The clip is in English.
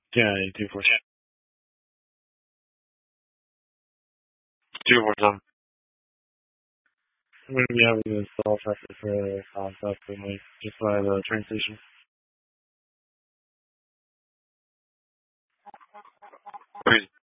Yeah, 247. 247. I'm going to be having to install traffic for stuff for my, just by the train station. Okay.